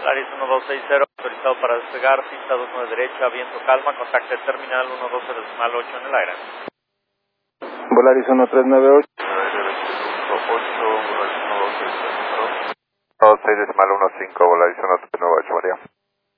Volaris 1260, autorizado para despegar, pista 29 derecha, viento calma, contacte terminal 120.8 en el aire. Volaris 1398. 96.15, Volaris 1398, María.